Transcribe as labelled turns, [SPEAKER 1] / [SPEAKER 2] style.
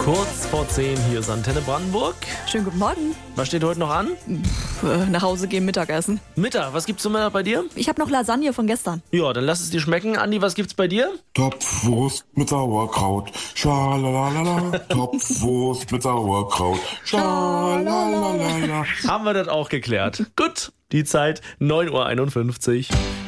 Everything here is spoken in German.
[SPEAKER 1] Kurz vor 10, hier ist Antenne Brandenburg.
[SPEAKER 2] Schönen guten Morgen.
[SPEAKER 1] Was steht heute noch an?
[SPEAKER 2] Nach Hause gehen, Mittagessen.
[SPEAKER 1] Mittag, was gibt's zum Mittag bei dir?
[SPEAKER 2] Ich habe noch Lasagne von gestern.
[SPEAKER 1] Ja, dann lass es dir schmecken. Andi, was gibt's bei dir?
[SPEAKER 3] Topfwurst mit Sauerkraut, schalalala. Topfwurst mit Sauerkraut, schalalala.
[SPEAKER 1] Haben wir das auch geklärt. Gut, die Zeit 9:51 Uhr.